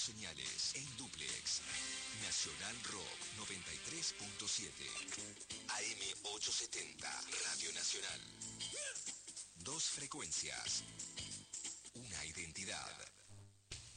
señales en dúplex. Nacional Rock 93.7. AM 870, Radio Nacional. Dos frecuencias. Una identidad.